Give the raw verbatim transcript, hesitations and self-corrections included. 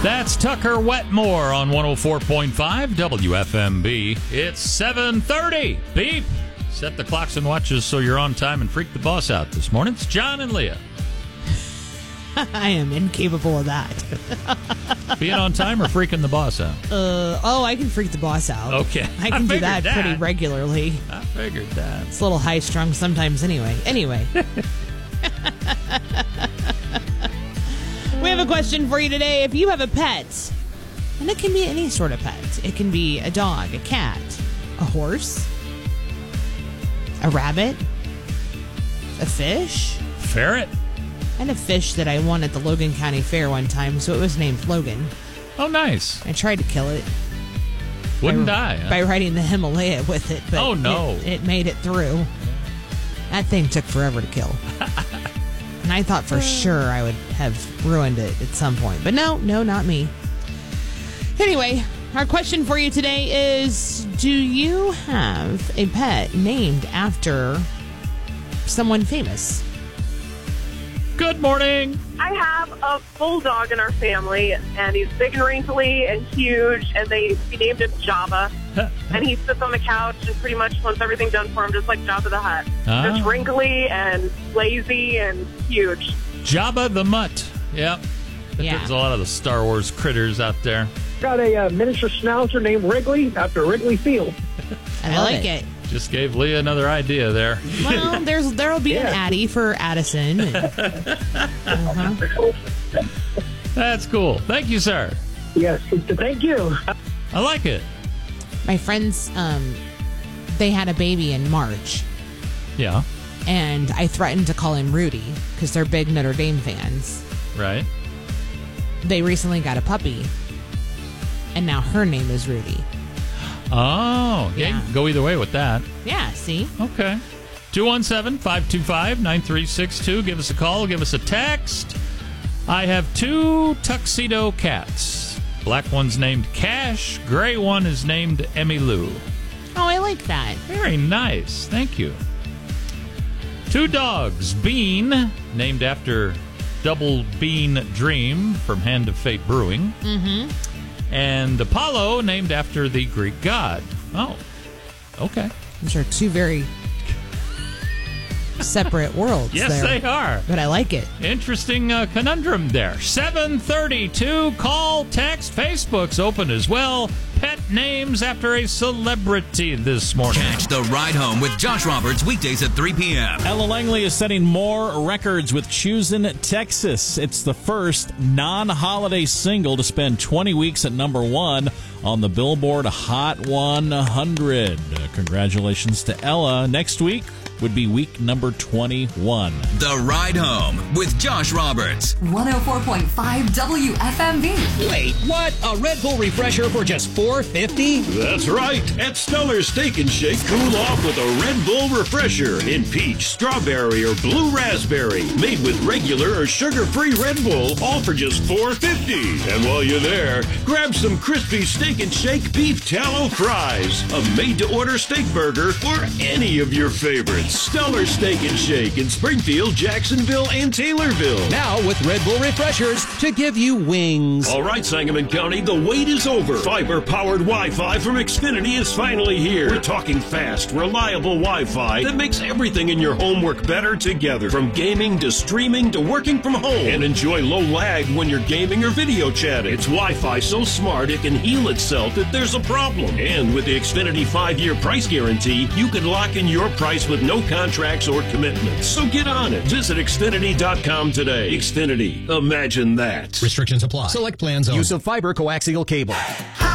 That's Tucker Wetmore on one oh four point five W F M B. It's seven thirty. Beep. Set the clocks and watches so you're on time and freak the boss out this morning. It's John and Leah. I am incapable of that. Being on time or freaking the boss out? Uh, oh, I can freak the boss out. Okay. I can I do that, that pretty regularly. I figured that. It's a little high-strung sometimes anyway. Anyway. We have a question for you today. If you have a pet, and it can be any sort of pet. It can be a dog, a cat, a horse, a rabbit, a fish. Ferret? I had a fish that I won at the Logan County Fair one time, so it was named Logan. Oh, nice. I tried to kill it. Wouldn't by, die, huh? By riding the Himalaya with it. But oh, no. It, it made it through. That thing took forever to kill. And I thought for sure I would have ruined it at some point. But no, no, not me. Anyway, our question for you today is, do you have a pet named after someone famous? Good morning. I have a bulldog in our family, and he's big and wrinkly and huge, and they we named him Jabba. And he sits on the couch and pretty much wants everything done for him, just like Jabba the Hutt. Ah. Just wrinkly and lazy and huge. Jabba the Mutt. Yep. Yeah. There's a lot of the Star Wars critters out there. Got a uh, miniature schnauzer named Wrigley after Wrigley Field. I, I like it. it. Just gave Leah another idea there. Well, there's there'll be an Yeah. Addie for Addison. And, uh-huh. That's cool. Thank you, sir. Yes, thank you. I like it. My friends, um, they had a baby in March, Yeah. and I threatened to call him Rudy because they're big Notre Dame fans. Right. They recently got a puppy, and now her name is Rudy. Oh, yeah. Yeah. You can go either way with that. Yeah, see? Okay. two one seven, five two five, nine three six two. Give us a call. Give us a text. I have two tuxedo cats. Black one's named Cash. Gray one is named Emmy Lou. Oh, I like that. Very nice. Thank you. Two dogs. Bean, named after Double Bean Dream from Hand of Fate Brewing. Mm-hmm. And Apollo, named after the Greek god. Oh, okay. Those are two very separate worlds Yes, there. they are. But I like it. Interesting uh, conundrum there. seven thirty-two, call, text, Facebook's open as well. Pet names after a celebrity this morning. Catch the ride home with Josh Roberts weekdays at three p.m. Ella Langley is setting more records with Choosing Texas. It's the first non-holiday single to spend twenty weeks at number one on the Billboard Hot one hundred. Uh, congratulations to Ella. Next week would be week number twenty-one. The ride home with Josh Roberts. one oh four point five W F M B. Wait, what? A Red Bull refresher for just four fifty? That's right. At Stellar Steak and Shake, cool off with a Red Bull refresher in peach, strawberry, or blue raspberry. Made with regular or sugar-free Red Bull, all for just four fifty. And while you're there, grab some crispy Steak and Shake beef tallow fries, a made-to-order steak burger, or any of your favorites. Stellar Steak and Shake in Springfield, Jacksonville, and Taylorville. Now with Red Bull refreshers to give you wings. All right, Sangamon County, the wait is over. Fiber-powered Wi-Fi from Xfinity is finally here. We're talking fast, reliable Wi-Fi that makes everything in your home work better together. From gaming to streaming to working from home. And enjoy low lag when you're gaming or video chatting. It's Wi-Fi so smart it can heal itself if there's a problem. And with the Xfinity five-year price guarantee, you can lock in your price with no contracts or commitments. So get on it. Visit Xfinity dot com today. Xfinity. Imagine that. Restrictions apply. Select plans only. Use of fiber coaxial cable.